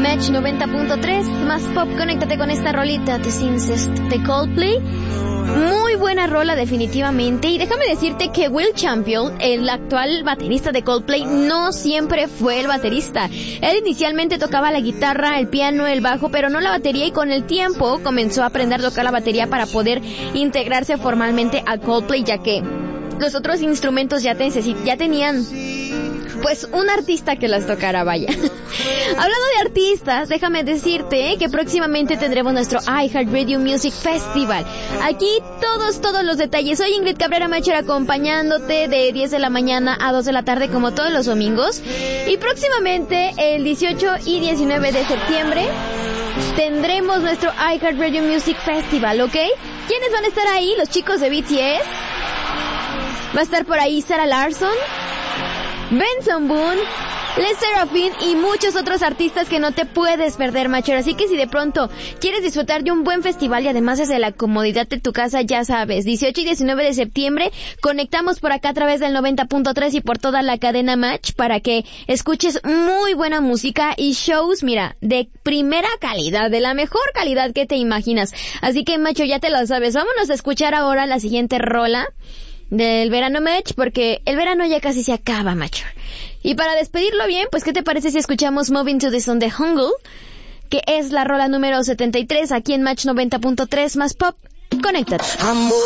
Match 90.3, más pop, conéctate con esta rolita, The Incest de Coldplay. Muy buena rola definitivamente, y déjame decirte que Will Champion, el actual baterista de Coldplay, no siempre fue el baterista. Él inicialmente tocaba la guitarra, el piano, el bajo, pero no la batería, y con el tiempo comenzó a aprender a tocar la batería para poder integrarse formalmente a Coldplay, ya que los otros instrumentos ya tenían pues un artista que las tocara, vaya. Hablando de artistas, déjame decirte que próximamente tendremos nuestro iHeartRadio Music Festival. Aquí todos los detalles. Soy Ingrid Cabrera Macher, acompañándote de 10 de la mañana a 2 de la tarde como todos los domingos. Y próximamente el 18 y 19 de septiembre tendremos nuestro iHeartRadio Music Festival, ¿ok? ¿Quiénes van a estar ahí? Los chicos de BTS. Va a estar por ahí Sarah Larsson, Benson Boone, Les Seraphine y muchos otros artistas que no te puedes perder, Macher. Así que si de pronto quieres disfrutar de un buen festival y además desde la comodidad de tu casa, ya sabes, 18 y 19 de septiembre conectamos por acá a través del 90.3 y por toda la cadena Match para que escuches muy buena música y shows, mira, de primera calidad, de la mejor calidad que te imaginas. Así que, Macho, ya te lo sabes. Vámonos a escuchar ahora la siguiente rola del verano Match, porque el verano ya casi se acaba, Macho. Y para despedirlo bien, pues ¿qué te parece si escuchamos Moving to the Sun de Jungle, que es la rola número 73 aquí en Match 90.3 más pop? Conéctate.